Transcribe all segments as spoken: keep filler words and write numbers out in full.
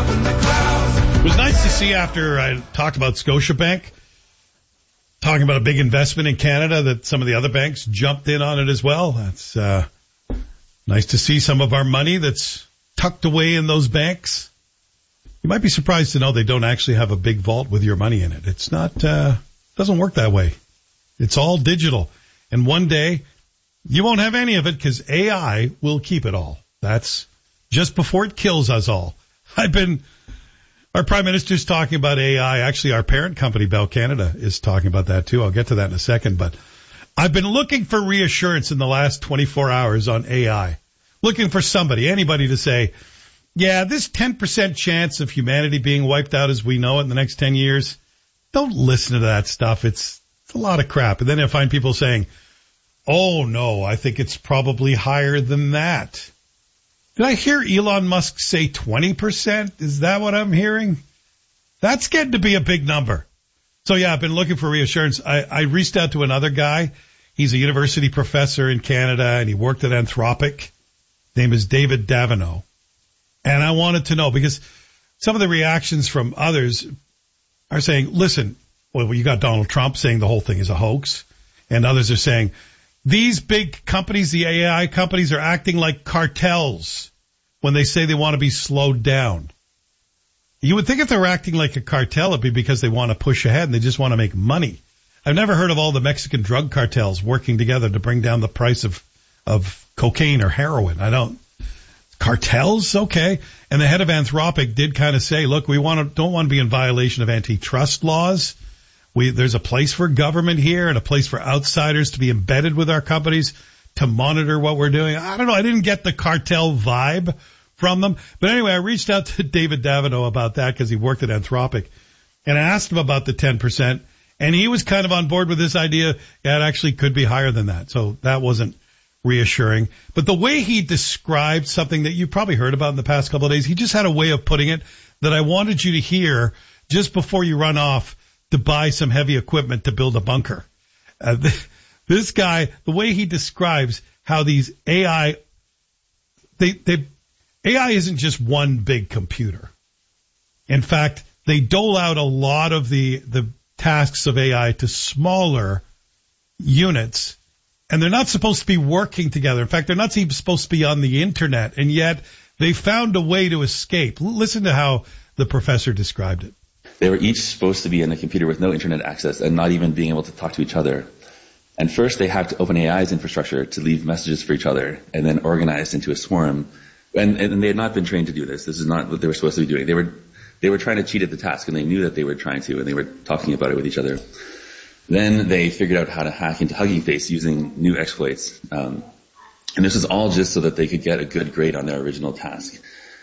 up in the clouds. It was nice to see after I talked about Scotiabank, talking about a big investment in Canada, that some of the other banks jumped in on it as well. That's uh, nice to see some of our money that's tucked away in those banks. You might be surprised to know they don't actually have a big vault with your money in it. It's not, uh, doesn't work that way. It's all digital. And one day, you won't have any of it because A I will keep it all. That's just before it kills us all. I've been, our Prime Minister's talking about A I. Actually, our parent company, Bell Canada, is talking about that too. I'll get to that in a second. But I've been looking for reassurance in the last twenty-four hours on A I. Looking for somebody, anybody to say, yeah, this ten percent chance of humanity being wiped out as we know it in the next ten years, don't listen to that stuff. It's, it's a lot of crap. And then I find people saying, oh, no, I think it's probably higher than that. Did I hear Elon Musk say twenty percent? Is that what I'm hearing? That's getting to be a big number. So, yeah, I've been looking for reassurance. I, I reached out to another guy. He's a university professor in Canada, and he worked at Anthropic. His name is David Davino. And I wanted to know, because some of the reactions from others are saying, listen, well, you got Donald Trump saying the whole thing is a hoax, and others are saying, these big companies, the A I companies, are acting like cartels when they say they want to be slowed down. You would think if they were acting like a cartel, it'd be because they want to push ahead and they just want to make money. I've never heard of all the Mexican drug cartels working together to bring down the price of, of cocaine or heroin. I don't. Cartels? Okay. And the head of Anthropic did kind of say, look, we want to, don't want to be in violation of antitrust laws. We, there's a place for government here and a place for outsiders to be embedded with our companies to monitor what we're doing. I don't know. I didn't get the cartel vibe from them. But anyway, I reached out to David Davino about that because he worked at Anthropic. And I asked him about the ten percent. And he was kind of on board with this idea. Yeah, it actually could be higher than that. So that wasn't reassuring. But the way he described something that you probably heard about in the past couple of days, he just had a way of putting it that I wanted you to hear just before you run off to buy some heavy equipment to build a bunker. Uh, this guy, the way he describes how these A I, they, they, A I isn't just one big computer. In fact, they dole out a lot of the, the tasks of A I to smaller units, and they're not supposed to be working together. In fact, they're not even supposed to be on the internet, and yet they found a way to escape. Listen to how the professor described it. They were each supposed to be in a computer with no internet access and not even being able to talk to each other. And first they hacked OpenAI's infrastructure to leave messages for each other and then organized into a swarm. And, and they had not been trained to do this. This is not what they were supposed to be doing. They were, they were trying to cheat at the task, and they knew that they were trying to, and they were talking about it with each other. Then they figured out how to hack into Hugging Face using new exploits. Um, and this is all just so that they could get a good grade on their original task.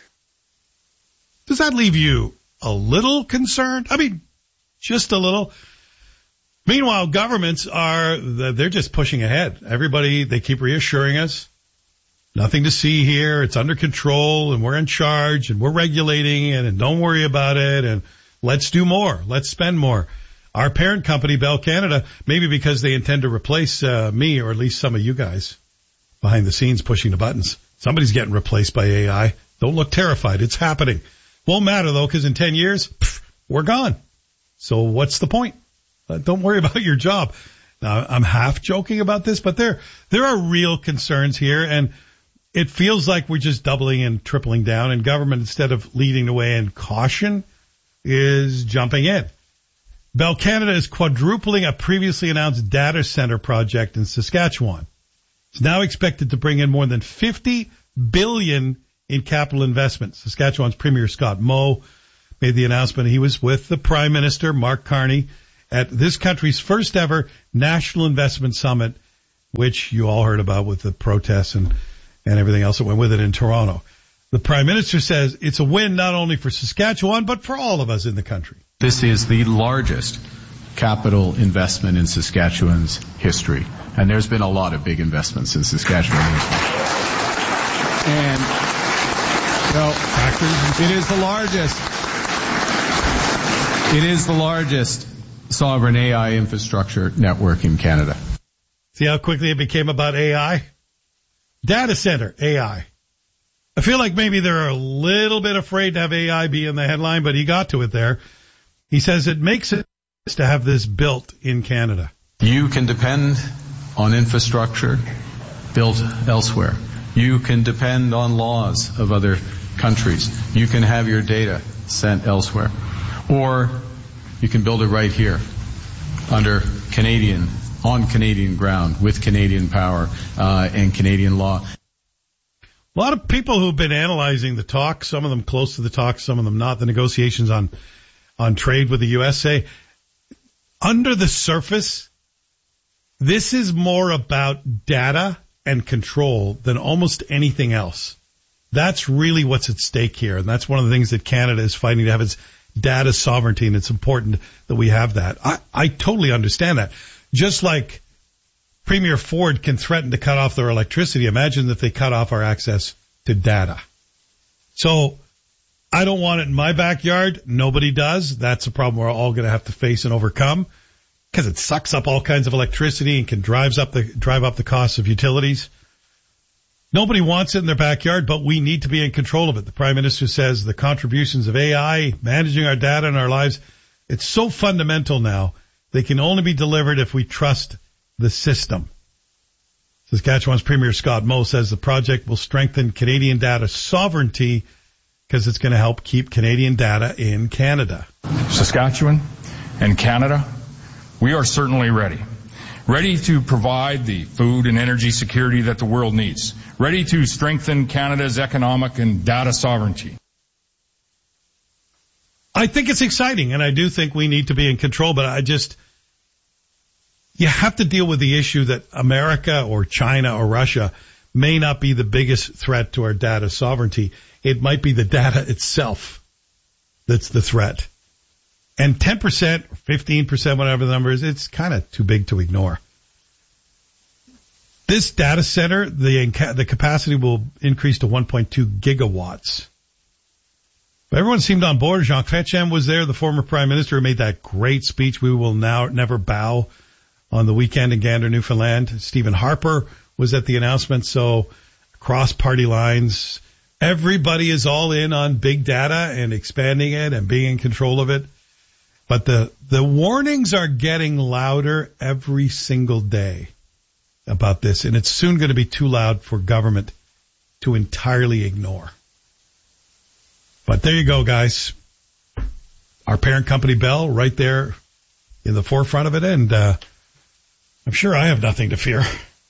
Does that leave you a little concerned? I mean, just a little. Meanwhile, governments are, they're just pushing ahead. Everybody, they keep reassuring us. Nothing to see here. It's under control, and we're in charge, and we're regulating it, and don't worry about it, and let's do more. Let's spend more. Our parent company, Bell Canada, maybe because they intend to replace uh, me, or at least some of you guys behind the scenes pushing the buttons. Somebody's getting replaced by A I. Don't look terrified. It's happening. Won't matter, though, because in ten years, pff, we're gone. So what's the point? Uh, don't worry about your job. Now, I'm half joking about this, but there there are real concerns here, and it feels like we're just doubling and tripling down, and government, instead of leading the way in caution, is jumping in. Bell Canada is quadrupling a previously announced data center project in Saskatchewan. It's now expected to bring in more than fifty billion dollars in capital investment. Saskatchewan's Premier Scott Moe made the announcement. He was with the Prime Minister, Mark Carney, at this country's first ever National Investment Summit, which you all heard about with the protests and, and everything else that went with it in Toronto. The Prime Minister says it's a win not only for Saskatchewan, but for all of us in the country. This is the largest capital investment in Saskatchewan's history. And there's been a lot of big investments in Saskatchewan. And, well, it is the largest. It is the largest sovereign A I infrastructure network in Canada. See how quickly it became about A I? Data center, A I. I feel like maybe they're a little bit afraid to have A I be in the headline, but he got to it there. He says it makes it to have this built in Canada. You can depend on infrastructure built elsewhere. You can depend on laws of other countries. You can have your data sent elsewhere. Or you can build it right here under Canadian, on Canadian ground, with Canadian power uh, and Canadian law. A lot of people who've been analyzing the talks, some of them close to the talks, some of them not, the negotiations on on trade with the U S say, under the surface, this is more about data and control than almost anything else. That's really what's at stake here, and that's one of the things that Canada is fighting to have its data sovereignty, and it's important that we have that. I, I totally understand that. Just like Premier Ford can threaten to cut off their electricity, imagine if they cut off our access to data. So I don't want it in my backyard. Nobody does. That's a problem we're all going to have to face and overcome because it sucks up all kinds of electricity and can drives up the drive up the costs of utilities. Nobody wants it in their backyard, but we need to be in control of it. The Prime Minister says the contributions of A I, managing our data and our lives, it's so fundamental now. They can only be delivered if we trust the system. Saskatchewan's Premier Scott Moe says the project will strengthen Canadian data sovereignty because it's going to help keep Canadian data in Canada. Saskatchewan and Canada, we are certainly ready. Ready to provide the food and energy security that the world needs. Ready to strengthen Canada's economic and data sovereignty. I think it's exciting, and I do think we need to be in control, but I just, you have to deal with the issue that America or China or Russia may not be the biggest threat to our data sovereignty. It might be the data itself that's the threat. And ten percent, fifteen percent, whatever the number is, it's kind of too big to ignore. This data center, the the capacity will increase to one point two gigawatts. But everyone seemed on board. Jean Chrétien was there, the former prime minister, who made that great speech, "We will now never bow," on the weekend in Gander, Newfoundland. Stephen Harper was at the announcement, so across party lines, everybody is all in on big data and expanding it and being in control of it. But the, the warnings are getting louder every single day about this, and it's soon going to be too loud for government to entirely ignore. But there you go, guys. Our parent company, Bell, right there in the forefront of it, and uh, I'm sure I have nothing to fear.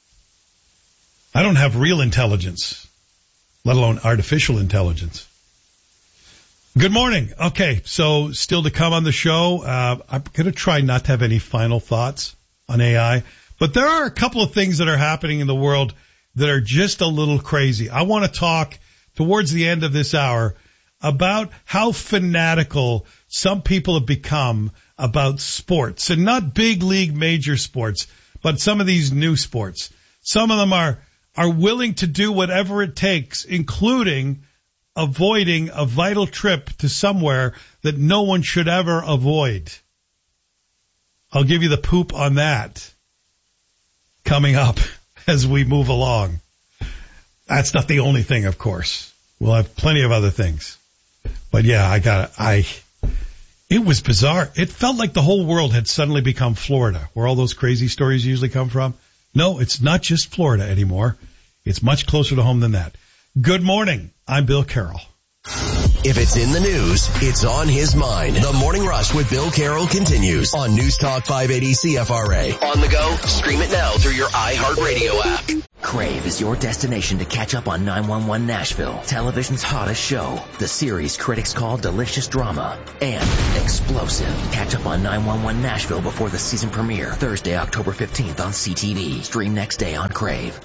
I don't have real intelligence, let alone artificial intelligence. Good morning. Okay, so still to come on the show. Uh, I'm going to try not to have any final thoughts on A I, but there are a couple of things that are happening in the world that are just a little crazy. I want to talk towards the end of this hour about how fanatical some people have become about sports, and not big league major sports, but some of these new sports. Some of them are, are willing to do whatever it takes, including avoiding a vital trip to somewhere that no one should ever avoid. I'll give you the poop on that coming up as we move along. That's not the only thing, of course. We'll have plenty of other things. But yeah, I got I, it was bizarre. It felt like the whole world had suddenly become Florida, where all those crazy stories usually come from. No, it's not just Florida anymore. It's much closer to home than that. Good morning. I'm Bill Carroll. If it's in the news, it's on his mind. The Morning Rush with Bill Carroll continues on News Talk five eighty C F R A. On the go, stream it now through your iHeartRadio app. Crave is your destination to catch up on nine one one Nashville, television's hottest show. The series critics call delicious drama and explosive. Catch up on nine one one Nashville before the season premiere, Thursday, October fifteenth on C T V. Stream next day on Crave.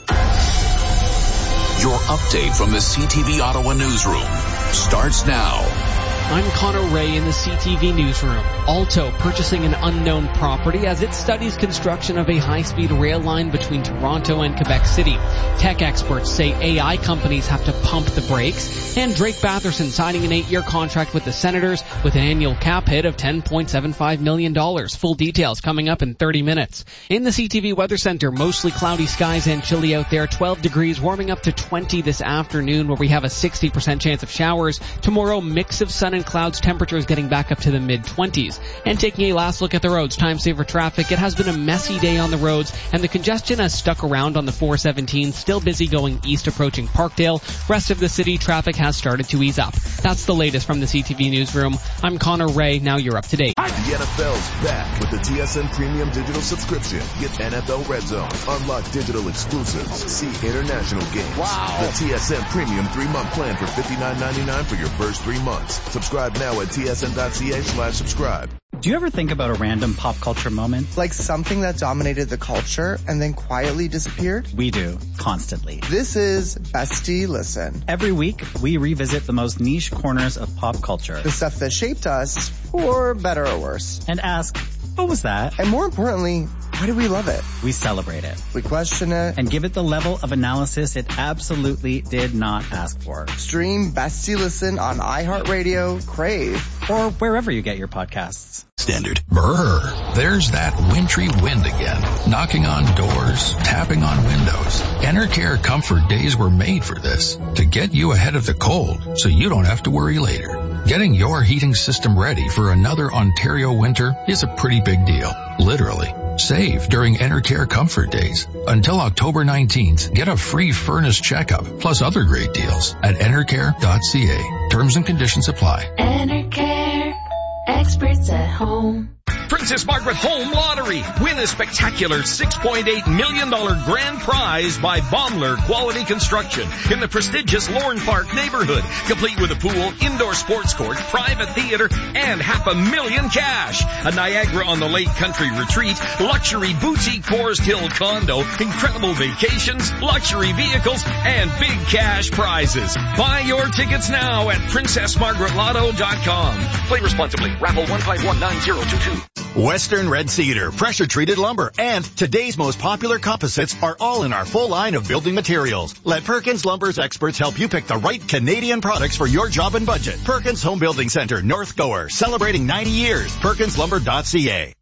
Your update from the C T V Ottawa newsroom starts now. I'm Connor Ray in the C T V newsroom. Alto purchasing an unknown property as it studies construction of a high-speed rail line between Toronto and Quebec City. Tech experts say A I companies have to pump the brakes. And Drake Batherson signing an eight-year contract with the Senators with an annual cap hit of ten point seven five million dollars. Full details coming up in thirty minutes. In the C T V Weather Center, mostly cloudy skies and chilly out there. twelve degrees, warming up to twenty this afternoon where we have a sixty percent chance of showers. Tomorrow, mix of sun and clouds, temperatures getting back up to the mid-twenties. And taking a last look at the roads, time saver traffic. It has been a messy day on the roads, and the congestion has stuck around on the four seventeen, still busy going east approaching Parkdale. Rest of the city, traffic has started to ease up. That's the latest from the C T V newsroom. I'm Connor Ray. Now you're up to date. The N F L's back with the T S N Premium Digital Subscription. Get N F L Red Zone, unlock digital exclusives, see international games. Wow. The T S N Premium three-month plan for fifty-nine ninety-nine for your first three months. Subscribe now at T S N dot C A slash subscribe. Do you ever think about a random pop culture moment? Like something that dominated the culture and then quietly disappeared? We do, constantly. This is Bestie Listen. Every week, we revisit the most niche corners of pop culture. The stuff that shaped us, for better or worse. And ask, what was that? And more importantly, why do we love it? We celebrate it. We question it. And give it the level of analysis it absolutely did not ask for. Stream Bestie Listen on iHeartRadio, Crave, or wherever you get your podcasts. Standard. Brrr. There's that wintry wind again. Knocking on doors, tapping on windows. Enercare Comfort Days were made for this. To get you ahead of the cold so you don't have to worry later. Getting your heating system ready for another Ontario winter is a pretty big deal. Literally. Save during Enercare Comfort Days. Until October nineteenth, get a free furnace checkup plus other great deals at enercare dot c a. Terms and conditions apply. Enercare. Experts at home. Princess Margaret Home Lottery. Win a spectacular six point eight million dollars grand prize by Baumler Quality Construction in the prestigious Lorne Park neighborhood, complete with a pool, indoor sports court, private theater, and half a million cash. A Niagara on the Lake country retreat, luxury boutique Forest Hill condo, incredible vacations, luxury vehicles, and big cash prizes. Buy your tickets now at princess margaret lotto dot com. Play responsibly. Raffle one five one nine zero two two. Western Red Cedar, pressure-treated lumber, and today's most popular composites are all in our full line of building materials. Let Perkins Lumber's experts help you pick the right Canadian products for your job and budget. Perkins Home Building Center, North Gower, celebrating ninety years. perkins lumber dot c a.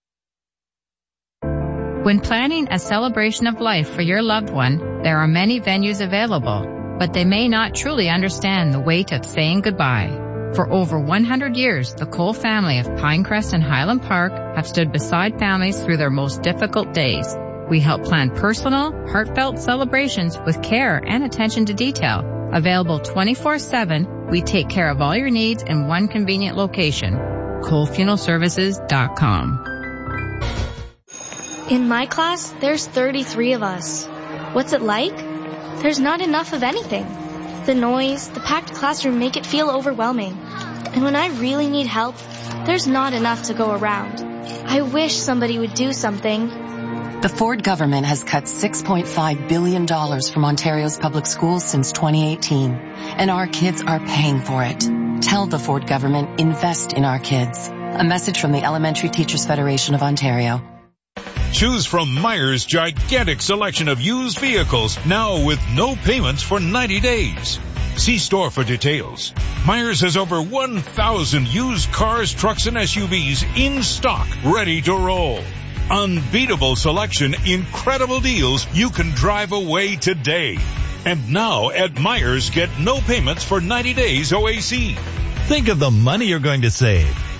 When planning a celebration of life for your loved one, there are many venues available, but they may not truly understand the weight of saying goodbye. For over one hundred years, the Cole family of Pinecrest and Highland Park have stood beside families through their most difficult days. We help plan personal, heartfelt celebrations with care and attention to detail. Available twenty-four seven, we take care of all your needs in one convenient location. Cole Funeral Services dot com. In my class, there's thirty-three of us. What's it like? There's not enough of anything. The noise, the packed classroom make it feel overwhelming. And when I really need help, there's not enough to go around. I wish somebody would do something. The Ford government has cut six point five billion dollars from Ontario's public schools since twenty eighteen, and our kids are paying for it. Tell the Ford government, invest in our kids. A message from the Elementary Teachers Federation of Ontario. Choose from Myers' gigantic selection of used vehicles, now with no payments for ninety days. See store for details. Myers has over one thousand used cars, trucks, and S U Vs in stock, ready to roll. Unbeatable selection, incredible deals. You can drive away today. And now at Myers, get no payments for ninety days O A C. Think of the money you're going to save.